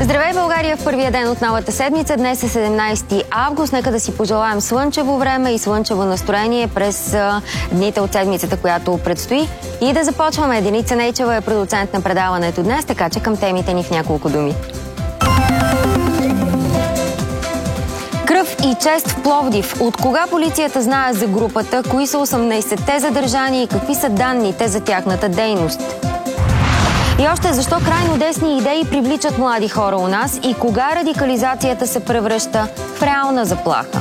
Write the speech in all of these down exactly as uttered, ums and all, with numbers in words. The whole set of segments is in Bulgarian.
Здравей, България, в първия ден от новата седмица. Днес е седемнайсети август. Нека да си пожелаем слънчево време и слънчево настроение през а, дните от седмицата, която предстои. И да започваме. Деница Нейчева е продуцент на предаването днес, така че към темите ни в няколко думи. Кръв и чест в Пловдив. От кога полицията знае за групата? Кои са осемнайсетте задържани и какви са данните за тяхната дейност? И още защо крайно десни идеи привличат млади хора у нас и кога радикализацията се превръща в реална заплаха?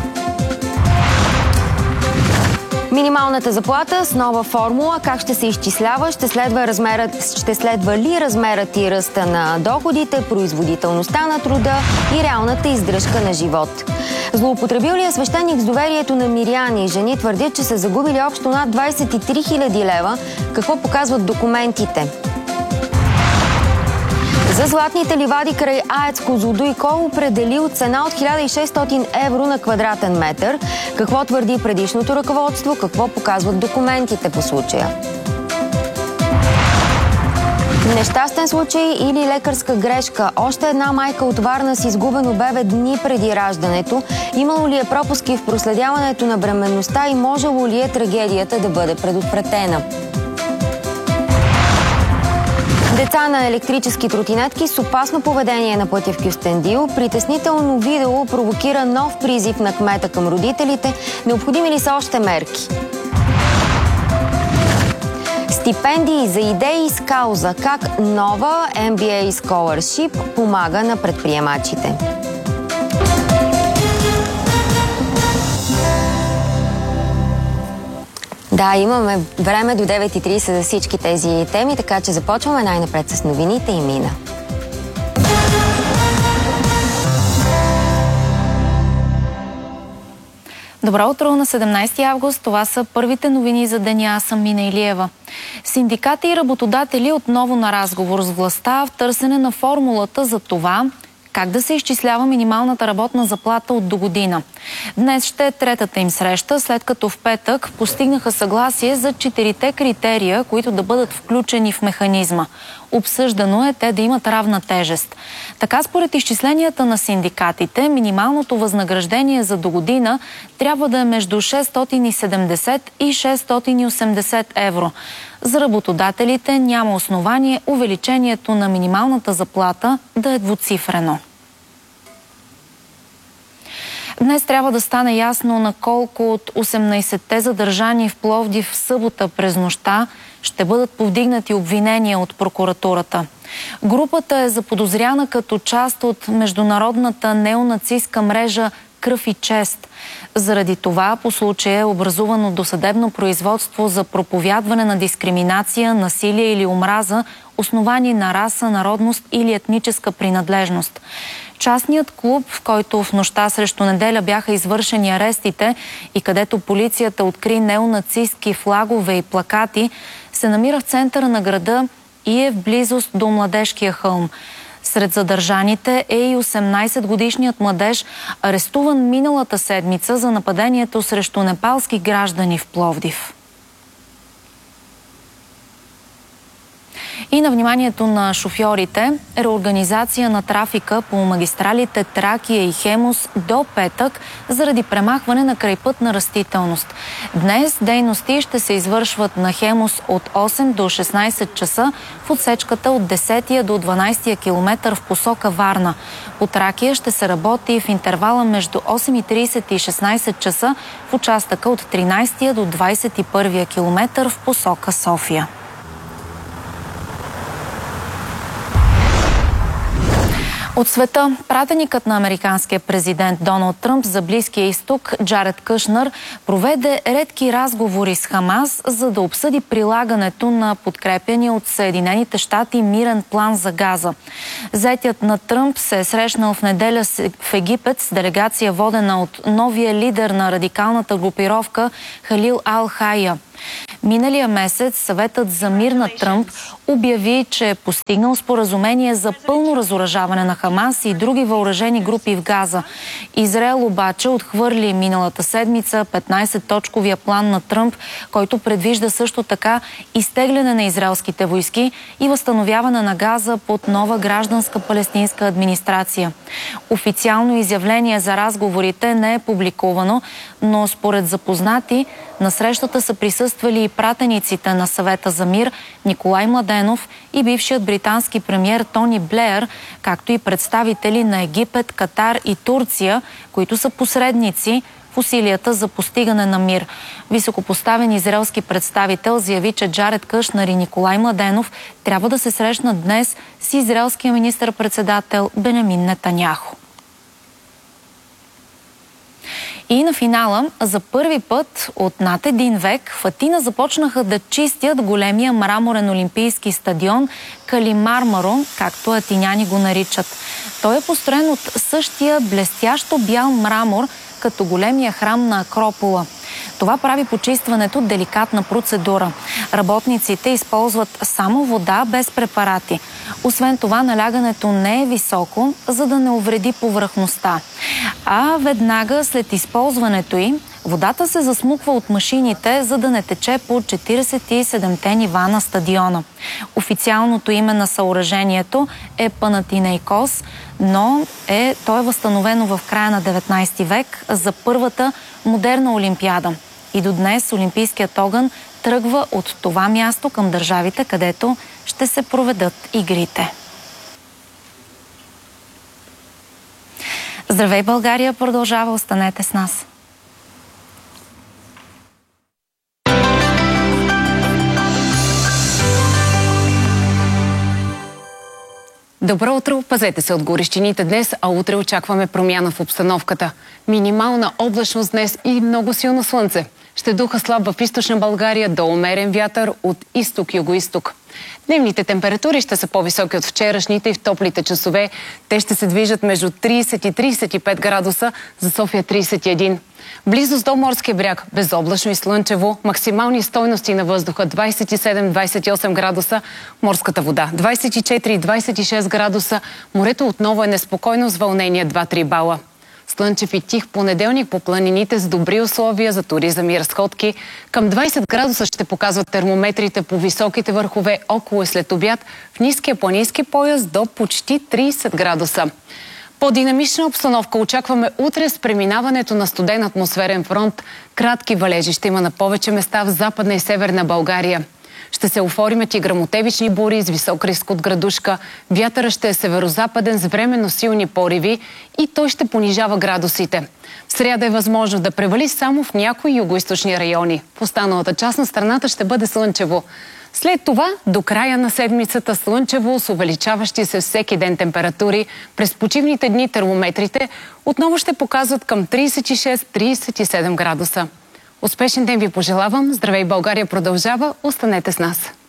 Минималната заплата с нова формула. Как ще се изчислява? Ще следва, размерът, ще следва ли размерът и ръста на доходите, производителността на труда и реалната издръжка на живот? Злоупотребил ли е свещеник с доверието на миряни? Жени твърдят, че са загубили общо над двайсет и три хиляди лева. Какво показват документите? За златните ливади край АЕЦ Козлодуй Кол определил цена от хиляда и шестстотин евро на квадратен метър. Какво твърди предишното ръководство? Какво показват документите по случая? Нещастен случай или лекарска грешка? Още една майка от Варна с изгубено бебе дни преди раждането. Имало ли е пропуски в проследяването на бременността и можело ли е трагедията да бъде предотвратена? Деца на електрически тротинетки с опасно поведение на пътя в Кюстендил. Притеснително видео провокира нов призив на кмета към родителите. Необходими ли са още мерки? Стипендии за идеи с кауза. Как нова Ем Би Ей Scholarship помага на предприемачите? Да, имаме време до девет и трийсет за всички тези теми, така че започваме най-напред с новините и Мина. Добро утро на седемнайсети август. Това са първите новини за деня. Аз съм Мина Илиева. Синдикати и работодатели отново на разговор с властта в търсене на формулата за това как да се изчислява минималната работна заплата от догодина. Днес ще е третата им среща, след като в петък постигнаха съгласие за четирите критерия, които да бъдат включени в механизма. Обсъждано е те да имат равна тежест. Така, според изчисленията на синдикатите, минималното възнаграждение за догодина трябва да е между шестстотин и седемдесет и шестстотин и осемдесет евро. За работодателите няма основание увеличението на минималната заплата да е двуцифрено. Днес трябва да стане ясно на колко от осемнайсетте задържани в Пловдив в събота през нощта ще бъдат повдигнати обвинения от прокуратурата. Групата е заподозряна като част от международната неонацистка мрежа Кръв и чест. Заради това по случая е образувано досъдебно производство за проповядване на дискриминация, насилие или омраза, основани на раса, народност или етническа принадлежност. Частният клуб, в който в нощта срещу неделя бяха извършени арестите и където полицията откри неонацистки флагове и плакати, се намира в центъра на града и е в близост до Младежкия хълм. Сред задържаните е и осемнайсетгодишният младеж, арестуван миналата седмица за нападението срещу непалски граждани в Пловдив. И на вниманието на шофьорите, реорганизация на трафика по магистралите Тракия и Хемус до петък заради премахване на крайпътна растителност. Днес дейности ще се извършват на Хемус от осем до шестнайсет часа в отсечката от десетия до дванайсетия километър в посока Варна. По Тракия ще се работи в интервала между осем и трийсет и шестнайсет часа в участъка от тринайсетия до двайсет и първия километър в посока София. От света, пратеникът на американския президент Доналд Тръмп за Близкия изток Джаред Кушнър проведе редки разговори с Хамас, за да обсъди прилагането на подкрепяния от Съединените щати мирен план за Газа. Зетят на Тръмп се е срещнал в неделя в Египет с делегация, водена от новия лидер на радикалната групировка Халил Ал-Хайя. Миналия месец съветът за мир на Тръмп обяви, че е постигнал споразумение за пълно разоръжаване на Хамас и други въоръжени групи в Газа. Израел обаче отхвърли миналата седмица петнайсет-точковия план на Тръмп, който предвижда също така изтегляне на израелските войски и възстановяване на Газа под нова гражданска палестинска администрация. Официално изявление за разговорите не е публикувано, но според запознати на срещата са присъствали и пратениците на Съвета за мир Николай Младенов и бившият британски премиер Тони Блеер, както и представители на Египет, Катар и Турция, които са посредници в усилията за постигане на мир. Високопоставен израелски представител заяви, че Джаред Кушнер и Николай Младенов трябва да се срещнат днес с израелския министър-председател Бенямин Нетаняху. И на финала, за първи път от над един век, в Атина започнаха да чистят големия мраморен олимпийски стадион Калимармаро, както атиняни го наричат. Той е построен от същия блестящо бял мрамор, като големия храм на Акропола. Това прави почистването деликатна процедура. Работниците използват само вода без препарати. Освен това, налягането не е високо, за да не увреди повърхността. А веднага след използването й, водата се засмуква от машините, за да не тече по четирийсет и седемте нива на стадиона. Официалното име на съоръжението е Панатинейкос, но е, то е възстановено в края на деветнайсети век за първата модерна олимпиада. И до днес олимпийският огън тръгва от това място към държавите, където ще се проведат игрите. Здравей, България продължава, останете с нас. Добро утро! Пазете се от горещините днес, а утре очакваме промяна в обстановката. Минимална облачност днес и много силно слънце. Ще духа слаб в източна България до умерен вятър от изток-югоизток. Дневните температури ще са по-високи от вчерашните и в топлите часове. Те ще се движат между трийсет и трийсет и пет градуса, за София трийсет и един. Близост до морския бряг, безоблачно и слънчево, максимални стойности на въздуха двайсет и седем до двайсет и осем градуса, морската вода двайсет и четири до двайсет и шест градуса, морето отново е неспокойно с вълнение два-три бала. Слънчев и тих понеделник по планините с добри условия за туризъм и разходки. Към двайсет градуса ще показват термометрите по високите върхове около и след обяд, в ниския планински пояс до почти трийсет градуса. По-динамична обстановка очакваме утре с преминаването на студен атмосферен фронт. Кратки валежи ще има на повече места в Западна и Северна България. Ще се оформят и гръмотевични бури с висок риск от градушка. Вятъра ще е северозападен с временно силни пориви и той ще понижава градусите. В сряда е възможно да превали само в някои югоизточни райони. В останалата част на страната ще бъде слънчево. След това, до края на седмицата слънчево с увеличаващи се всеки ден температури. През почивните дни термометрите отново ще показват към трийсет и шест до трийсет и седем градуса. Успешен ден ви пожелавам. Здравей, България продължава. Останете с нас.